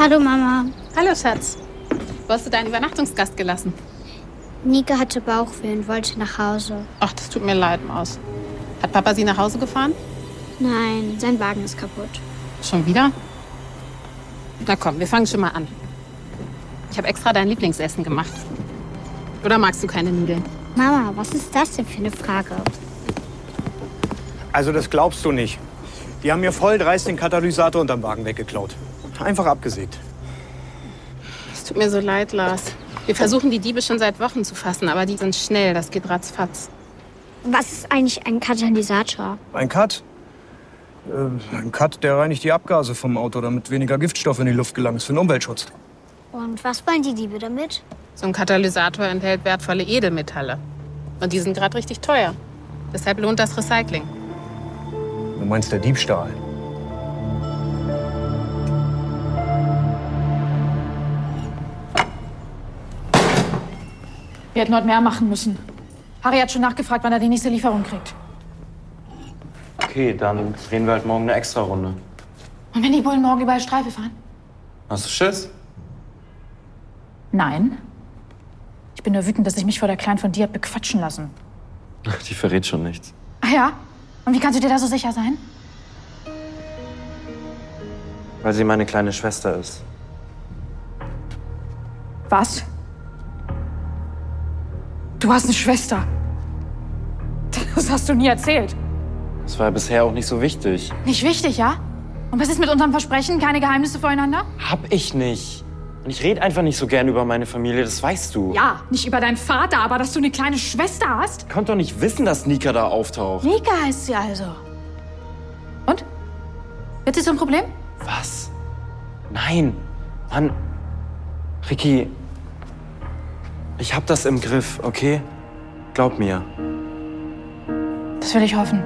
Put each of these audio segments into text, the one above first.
Hallo Mama. Hallo Schatz. Wo hast du deinen Übernachtungsgast gelassen? Nika hatte Bauchweh und wollte nach Hause. Ach, das tut mir leid, Maus. Hat Papa sie nach Hause gefahren? Nein, sein Wagen ist kaputt. Schon wieder? Na komm, wir fangen schon mal an. Ich habe extra dein Lieblingsessen gemacht. Oder magst du keine Nudeln? Mama, was ist das denn für eine Frage? Also das glaubst du nicht. Die haben mir voll dreist den Katalysator unterm Wagen weggeklaut. Einfach abgesägt. Es tut mir so leid, Lars. Wir versuchen, die Diebe schon seit Wochen zu fassen, aber die sind schnell, das geht ratzfatz. Was ist eigentlich ein Katalysator? Ein Cut? Ein Cut, der reinigt die Abgase vom Auto, damit weniger Giftstoffe in die Luft gelangen. Ist für den Umweltschutz. Und was wollen die Diebe damit? So ein Katalysator enthält wertvolle Edelmetalle. Und die sind gerade richtig teuer. Deshalb lohnt das Recycling. Du meinst der Diebstahl? Wir hätten heute mehr machen müssen. Harry hat schon nachgefragt, wann er die nächste Lieferung kriegt. Okay, dann drehen wir halt morgen eine Extra-Runde. Und wenn die Bullen morgen überall Streife fahren? Hast du Schiss? Nein. Ich bin nur wütend, dass ich mich vor der Kleinen von dir hab bequatschen lassen. Die verrät schon nichts. Ah ja? Und wie kannst du dir da so sicher sein? Weil sie meine kleine Schwester ist. Was? Du hast eine Schwester. Das hast du nie erzählt. Das war ja bisher auch nicht so wichtig. Nicht wichtig, ja? Und was ist mit unserem Versprechen? Keine Geheimnisse voreinander? Hab ich nicht. Und ich rede einfach nicht so gern über meine Familie, das weißt du. Ja, nicht über deinen Vater, aber dass du eine kleine Schwester hast? Ich konnte doch nicht wissen, dass Nika da auftaucht. Nika heißt sie also. Und? Wird sie so ein Problem? Was? Nein. Mann. Ricky. Ich hab das im Griff, okay? Glaub mir. Das will ich hoffen.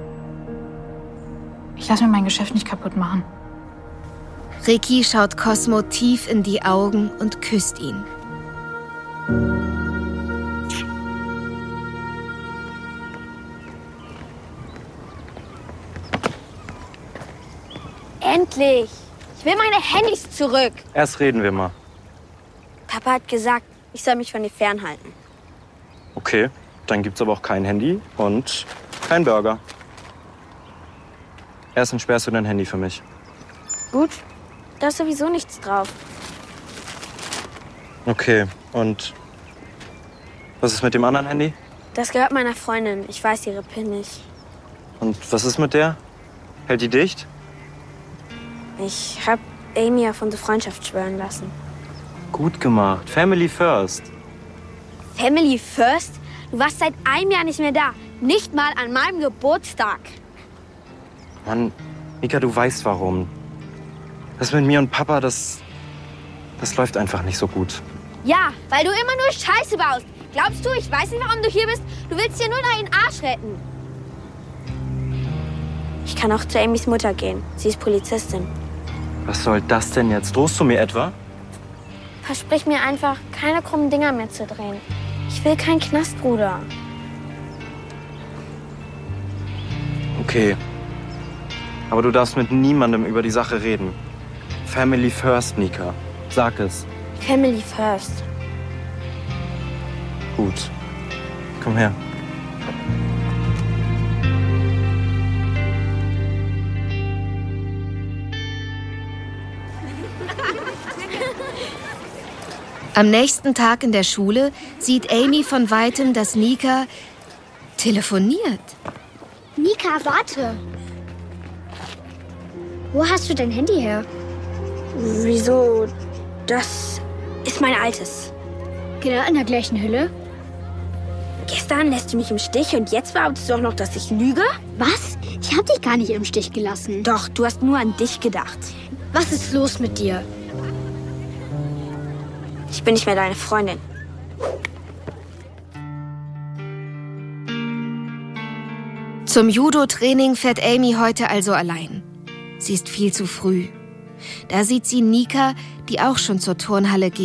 Ich lass mir mein Geschäft nicht kaputt machen. Ricky schaut Cosmo tief in die Augen und küsst ihn. Endlich! Ich will meine Handys zurück. Erst reden wir mal. Papa hat gesagt, ich soll mich von dir fernhalten. Okay, dann gibt's aber auch kein Handy und kein Burger. Erst entsperrst du dein Handy für mich. Gut, da ist sowieso nichts drauf. Okay, und was ist mit dem anderen Handy? Das gehört meiner Freundin. Ich weiß ihre PIN nicht. Und was ist mit der? Hält die dicht? Ich hab Amy auf unsere Freundschaft schwören lassen. Gut gemacht. Family first. Family first? Du warst seit einem Jahr nicht mehr da. Nicht mal an meinem Geburtstag. Mann, Mika, du weißt warum. Das mit mir und Papa, das läuft einfach nicht so gut. Ja, weil du immer nur Scheiße baust. Glaubst du, ich weiß nicht, warum du hier bist? Du willst dir nur deinen Arsch retten. Ich kann auch zu Amys Mutter gehen. Sie ist Polizistin. Was soll das denn jetzt? Drohst du mir etwa? Versprich mir einfach, keine krummen Dinger mehr zu drehen. Ich will keinen Knast, Bruder. Okay. Aber du darfst mit niemandem über die Sache reden. Family first, Nika. Sag es. Family first. Gut. Komm her. Am nächsten Tag in der Schule sieht Amy von Weitem, dass Nika telefoniert. Nika, warte. Wo hast du dein Handy her? Wieso? Das ist mein altes. Genau in der gleichen Hülle? Gestern lässt du mich im Stich und jetzt behauptest du auch noch, dass ich lüge? Was? Ich hab dich gar nicht im Stich gelassen. Doch, du hast nur an dich gedacht. Was ist los mit dir? Ich bin nicht mehr deine Freundin. Zum Judo-Training fährt Amy heute also allein. Sie ist viel zu früh. Da sieht sie Nika, die auch schon zur Turnhalle geht.